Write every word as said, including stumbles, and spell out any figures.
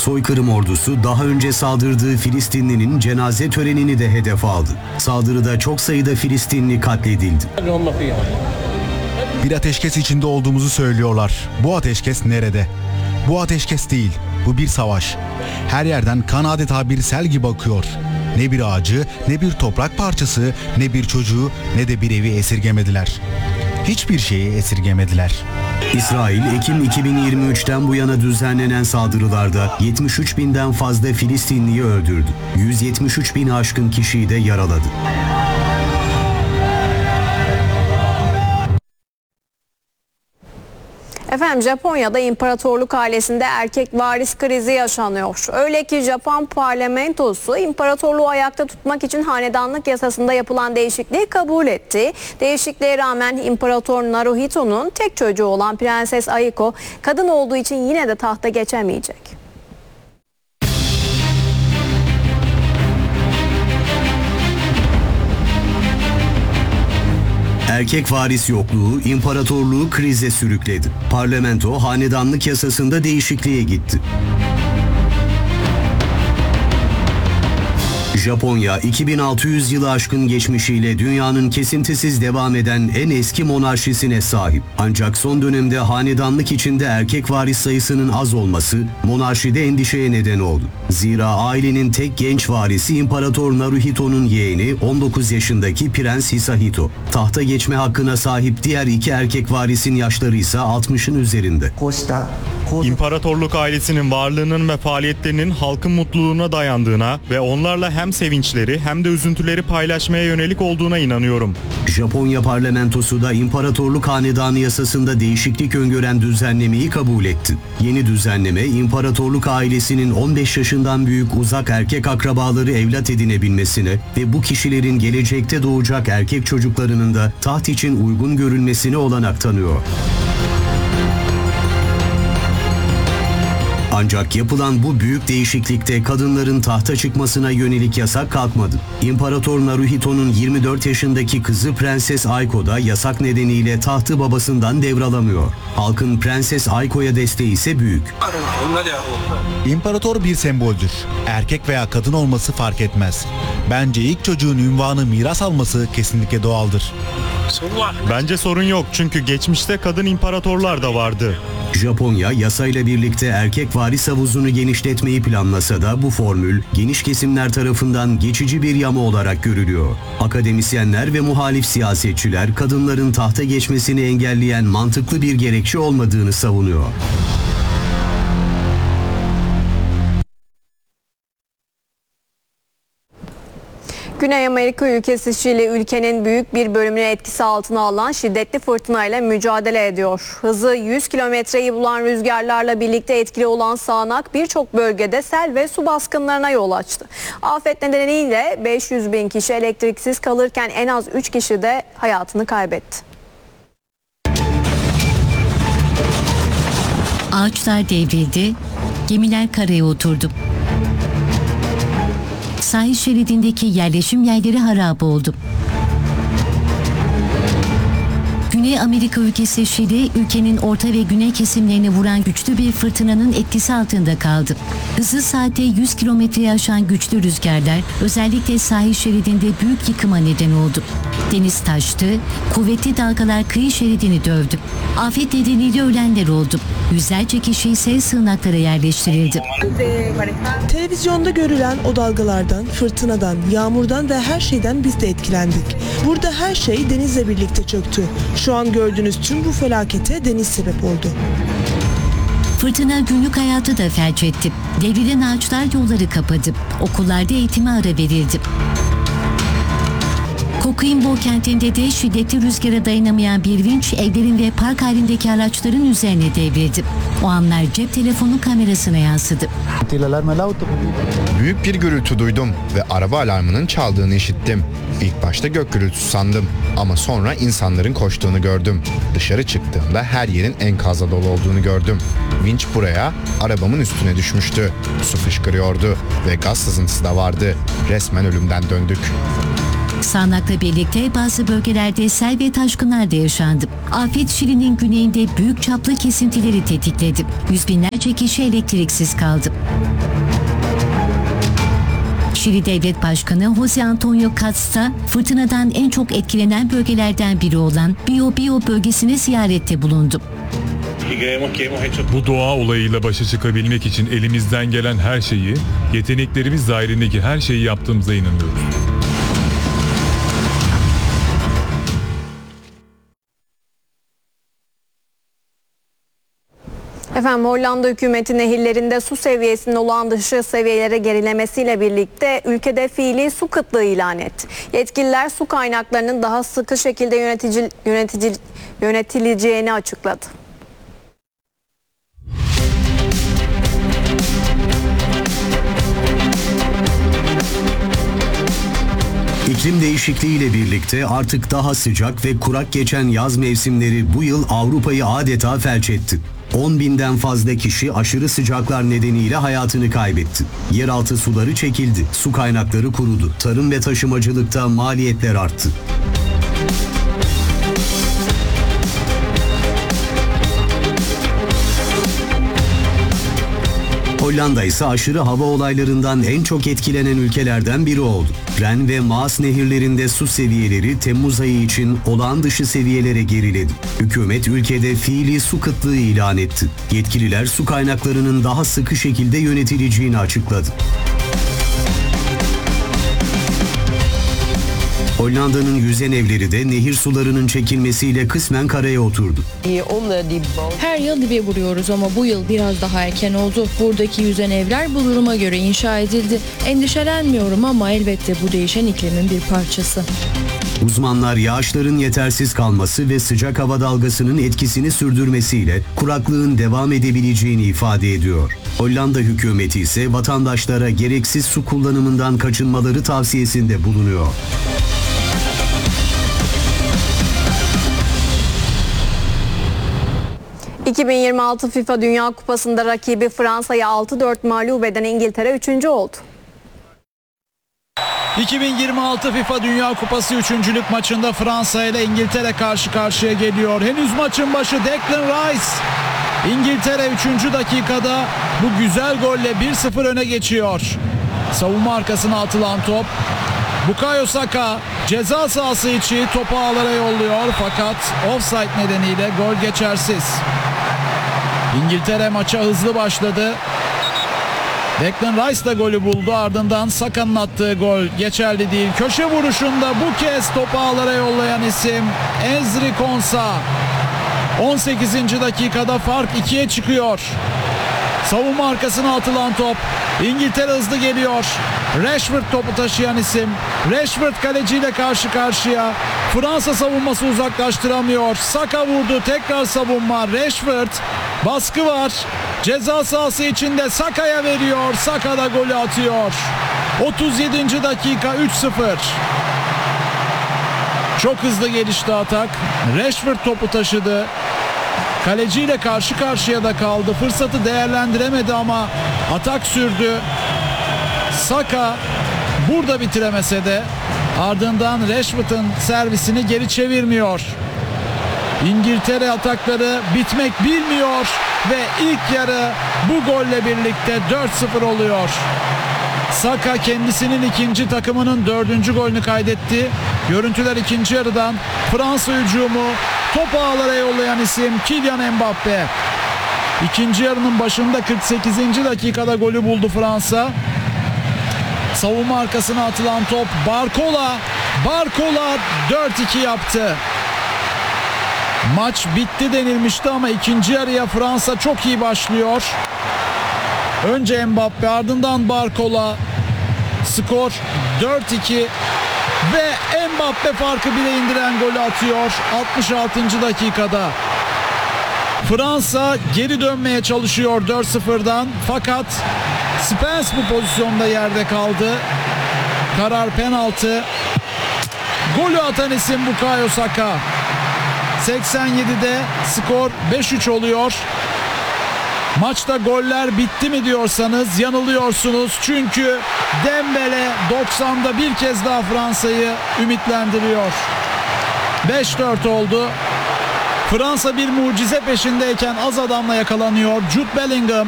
Soykırım ordusu daha önce saldırdığı Filistinlinin cenaze törenini de hedef aldı. Saldırıda çok sayıda Filistinli katledildi. Bir ateşkes içinde olduğumuzu söylüyorlar. Bu ateşkes nerede? Bu ateşkes değil, bu bir savaş. Her yerden kan adeta bir sel gibi akıyor. Ne bir ağacı, ne bir toprak parçası, ne bir çocuğu, ne de bir evi esirgemediler. Hiçbir şeyi esirgemediler. İsrail, Ekim iki bin yirmi üçten bu yana düzenlenen saldırılarda yetmiş üç binden fazla Filistinliyi öldürdü. yüz yetmiş üç bin aşkın kişiyi de yaraladı. Efendim, Japonya'da imparatorluk ailesinde erkek varis krizi yaşanıyor. Öyle ki Japon parlamentosu imparatorluğu ayakta tutmak için hanedanlık yasasında yapılan değişikliği kabul etti. Değişikliğe rağmen İmparator Naruhito'nun tek çocuğu olan Prenses Aiko kadın olduğu için yine de tahta geçemeyecek. Erkek varis yokluğu imparatorluğu krize sürükledi. Parlamento hanedanlık yasasında değişikliğe gitti. Japonya, iki bin altı yüz yılı aşkın geçmişiyle dünyanın kesintisiz devam eden en eski monarşisine sahip. Ancak son dönemde hanedanlık içinde erkek varis sayısının az olması monarşide endişeye neden oldu. Zira ailenin tek genç varisi İmparator Naruhito'nun yeğeni on dokuz yaşındaki Prens Hisahito. Tahta geçme hakkına sahip diğer iki erkek varisin yaşları ise altmışın üzerinde. İmparatorluk ailesinin varlığının ve faaliyetlerinin halkın mutluluğuna dayandığına ve onlarla hem sevinçleri hem de üzüntüleri paylaşmaya yönelik olduğuna inanıyorum. Japonya parlamentosu da İmparatorluk Hanedanı Yasasında değişiklik öngören düzenlemeyi kabul etti. Yeni düzenleme, İmparatorluk ailesinin on beş yaşından büyük uzak erkek akrabaları evlat edinebilmesine ve bu kişilerin gelecekte doğacak erkek çocuklarının da taht için uygun görülmesine olanak tanıyor. Ancak yapılan bu büyük değişiklikte kadınların tahta çıkmasına yönelik yasak kalkmadı. İmparator Naruhito'nun yirmi dört yaşındaki kızı Prenses Aiko da yasak nedeniyle tahtı babasından devralamıyor. Halkın Prenses Aiko'ya desteği ise büyük. İmparator bir semboldür. Erkek veya kadın olması fark etmez. Bence ilk çocuğun ünvanı miras alması kesinlikle doğaldır. Bence sorun yok çünkü geçmişte kadın imparatorlar da vardı. Japonya yasayla birlikte erkek varis havuzunu genişletmeyi planlasa da bu formül geniş kesimler tarafından geçici bir yama olarak görülüyor. Akademisyenler ve muhalif siyasetçiler kadınların tahta geçmesini engelleyen mantıklı bir gerekçe olmadığını savunuyor. Güney Amerika ülkesi Şili, ülkenin büyük bir bölümünü etkisi altına alan şiddetli fırtınayla mücadele ediyor. Hızı yüz kilometreyi bulan rüzgarlarla birlikte etkili olan sağanak birçok bölgede sel ve su baskınlarına yol açtı. Afet nedeniyle beş yüz bin kişi elektriksiz kalırken en az üç kişi de hayatını kaybetti. Ağaçlar devrildi, gemiler karaya oturdu. Sahil şeridindeki yerleşim yerleri harap oldu. Güney Amerika ülkesi Şili, ülkenin orta ve güney kesimlerini vuran güçlü bir fırtınanın etkisi altında kaldı. Hızı saatte yüz kilometreyi aşan güçlü rüzgarlar özellikle sahil şeridinde büyük yıkıma neden oldu. Deniz taştı, kuvvetli dalgalar kıyı şeridini dövdü. Afet nedeniyle ölenler oldu. Yüzlerce kişi ise sığınaklara yerleştirildi. Televizyonda görülen o dalgalardan, fırtınadan, yağmurdan ve her şeyden biz de etkilendik. Burada her şey denizle birlikte çöktü. Şu an gördüğünüz tüm bu felakete deniz sebep oldu. Fırtına günlük hayatı da felç etti. Devrilen ağaçlar yolları kapadı. Okullarda eğitime ara verildi. Coquimbo kentinde de şiddetli rüzgara dayanamayan bir vinç evlerin ve park halindeki araçların üzerine devrildi. O anlar cep telefonu kamerasına yansıdı. Büyük bir gürültü duydum ve araba alarmının çaldığını işittim. İlk başta gök gürültüsü sandım ama sonra insanların koştuğunu gördüm. Dışarı çıktığımda her yerin enkazla dolu olduğunu gördüm. Vinç buraya, arabamın üstüne düşmüştü. Su fışkırıyordu ve gaz sızıntısı da vardı. Resmen ölümden döndük. sağanakla birlikte bazı bölgelerde sel ve taşkınlar da yaşandı. Afet Şili'nin güneyinde büyük çaplı kesintileri tetikledi. Yüz binlerce kişi elektriksiz kaldı. Şili Devlet Başkanı Jose Antonio Caz da fırtınadan en çok etkilenen bölgelerden biri olan Biobío bölgesine ziyarette bulundu. Bu doğa olayıyla başa çıkabilmek için elimizden gelen her şeyi, yeteneklerimiz dahilindeki her şeyi yaptığımıza inanıyoruz. Efendim Hollanda hükümeti nehirlerinde su seviyesinin olağan dışı seviyelere gerilemesiyle birlikte ülkede fiili su kıtlığı ilan etti. Yetkililer su kaynaklarının daha sıkı şekilde yönetici, yönetici, yönetileceğini açıkladı. İklim değişikliğiyle birlikte artık daha sıcak ve kurak geçen yaz mevsimleri bu yıl Avrupa'yı adeta felç etti. on binden fazla kişi aşırı sıcaklar nedeniyle hayatını kaybetti. Yeraltı suları çekildi, su kaynakları kurudu, tarım ve taşımacılıkta maliyetler arttı. Hollanda ise aşırı hava olaylarından en çok etkilenen ülkelerden biri oldu. Ren ve Maas nehirlerinde su seviyeleri Temmuz ayı için olağan dışı seviyelere geriledi. Hükümet ülkede fiili su kıtlığı ilan etti. Yetkililer su kaynaklarının daha sıkı şekilde yönetileceğini açıkladı. Hollanda'nın yüzen evleri de nehir sularının çekilmesiyle kısmen karaya oturdu. Her yıl dibe vuruyoruz ama bu yıl biraz daha erken oldu. Buradaki yüzen evler bu duruma göre inşa edildi. Endişelenmiyorum ama elbette bu değişen iklimin bir parçası. Uzmanlar yağışların yetersiz kalması ve sıcak hava dalgasının etkisini sürdürmesiyle kuraklığın devam edebileceğini ifade ediyor. Hollanda hükümeti ise vatandaşlara gereksiz su kullanımından kaçınmaları tavsiyesinde bulunuyor. iki bin yirmi altı FIFA Dünya Kupası'nda rakibi Fransa'yı altı dört mağlup eden İngiltere üçüncü oldu. iki bin yirmi altı FIFA Dünya Kupası üçüncülük maçında Fransa ile İngiltere karşı karşıya geliyor. Henüz maçın başı Declan Rice. İngiltere üçüncü dakikada bu güzel golle bir sıfır öne geçiyor. Savunma arkasına atılan top. Bukayo Saka ceza sahası içi topu ağlara yolluyor fakat offside nedeniyle gol geçersiz. İngiltere maça hızlı başladı. Declan Rice da golü buldu, ardından Saka'nın attığı gol geçerli değil. Köşe vuruşunda bu kez topu ağlara yollayan isim Ezri Konsa. on sekizinci dakikada fark ikiye çıkıyor. Savunma arkasına atılan top. İngiltere hızlı geliyor. Rashford topu taşıyan isim. Rashford kaleciyle karşı karşıya. Fransa savunması uzaklaştıramıyor. Saka vurdu, tekrar savunma. Rashford, baskı var. Ceza sahası içinde Saka'ya veriyor. Saka da golü atıyor. otuz yedinci dakika üç sıfır. Çok hızlı gelişti atak. Rashford topu taşıdı. Kaleciyle karşı karşıya da kaldı. Fırsatı değerlendiremedi ama atak sürdü. Saka burada bitiremese de ardından Rashford'un servisini geri çevirmiyor. İngiltere atakları bitmek bilmiyor ve ilk yarı bu golle birlikte dört sıfır oluyor. Saka kendisinin ikinci, takımının dördüncü golünü kaydetti. Görüntüler ikinci yarıdan. Fransa hücumu, topu ağlara yollayan isim Kylian Mbappe. İkinci yarının başında kırk sekizinci dakikada golü buldu Fransa. Savunma arkasına atılan top Barcola. Barcola dört iki yaptı. Maç bitti denilmişti ama ikinci yarıya Fransa çok iyi başlıyor. Önce Mbappe, ardından Barcola. Skor dört iki ve Mbappe farkı bile indiren golü atıyor altmış altıncı dakikada. Fransa geri dönmeye çalışıyor dört sıfırdan fakat Spence bu pozisyonda yerde kaldı. Karar penaltı. Golü atan isim Bukayo Saka. seksen yedide skor beş üç oluyor. Maçta goller bitti mi diyorsanız yanılıyorsunuz. Çünkü Dembele doksanda bir kez daha Fransa'yı ümitlendiriyor. beş dört oldu. Fransa bir mucize peşindeyken az adamla yakalanıyor. Jude Bellingham